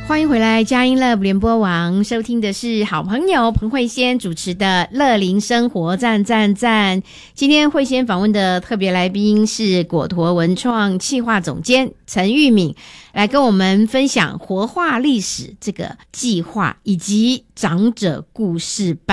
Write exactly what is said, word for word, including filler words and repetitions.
欢迎回来，佳音乐联播网，收听的是好朋友彭慧仙主持的乐龄生活赞赞赞。今天慧仙访问的特别来宾是果陀文创企划总监陈玉敏，来跟我们分享活化历史这个计划以及长者故事班。